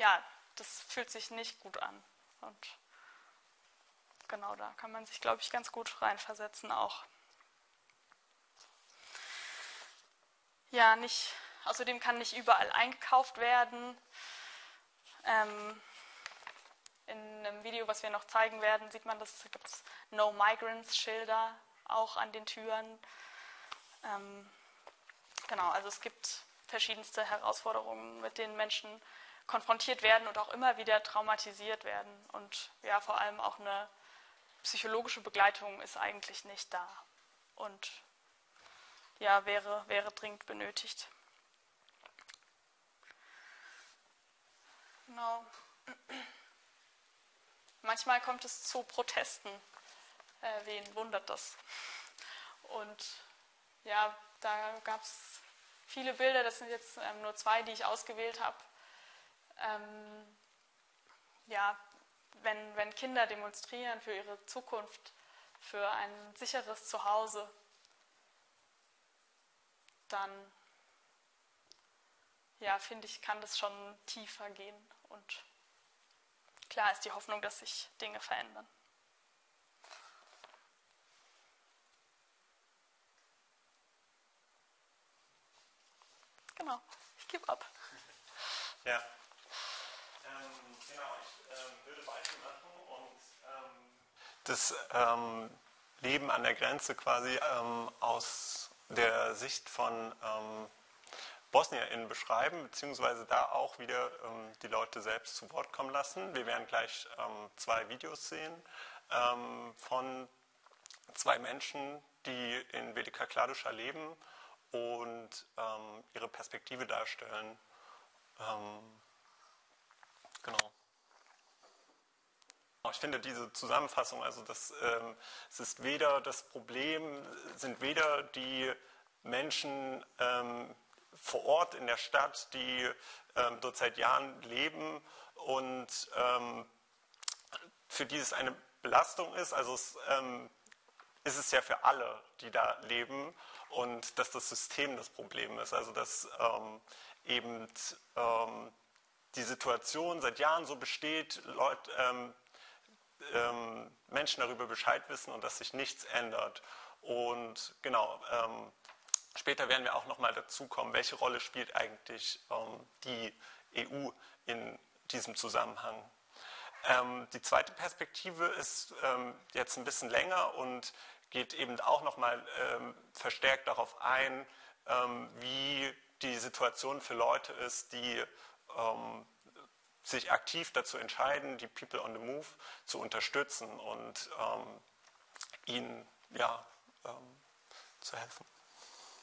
ja, das fühlt sich nicht gut an. Und genau, da kann man sich, glaube ich, ganz gut reinversetzen auch. Ja, außerdem kann nicht überall eingekauft werden. In einem Video, was wir noch zeigen werden, sieht man, dass da gibt es No Migrants Schilder auch an den Türen. Genau, also es gibt verschiedenste Herausforderungen, mit denen Menschen konfrontiert werden und auch immer wieder traumatisiert werden. Und ja, vor allem auch eine psychologische Begleitung ist eigentlich nicht da und ja, wäre dringend benötigt. Genau. Manchmal kommt es zu Protesten. Wen wundert das? Und ja, da gab es viele Bilder, das sind jetzt nur 2, die ich ausgewählt habe. Ja, wenn Kinder demonstrieren für ihre Zukunft, für ein sicheres Zuhause, dann, ja, finde ich, kann das schon tiefer gehen. Und klar ist die Hoffnung, dass sich Dinge verändern. Genau, ich gebe ab. Ja. Genau, ich würde weitermachen und das Leben an der Grenze quasi aus der Sicht von BosnierInnen beschreiben, beziehungsweise da auch wieder die Leute selbst zu Wort kommen lassen. Wir werden gleich 2 Videos sehen von 2 Menschen, die in Velika Kladuša leben und ihre Perspektive darstellen. Genau. Ich finde diese Zusammenfassung, also es ist weder das Problem, sind weder die Menschen vor Ort in der Stadt, die dort seit Jahren leben und für die es eine Belastung ist, also ist es ja für alle, die da leben und dass das System das Problem ist, also dass eben die Situation seit Jahren so besteht, Menschen darüber Bescheid wissen und dass sich nichts ändert. Und genau, später werden wir auch nochmal dazu kommen, welche Rolle spielt eigentlich die EU in diesem Zusammenhang. Die zweite Perspektive ist jetzt ein bisschen länger und geht eben auch nochmal verstärkt darauf ein, wie die Situation für Leute ist, die sich aktiv dazu entscheiden, die People on the Move zu unterstützen und ihnen ja, zu helfen.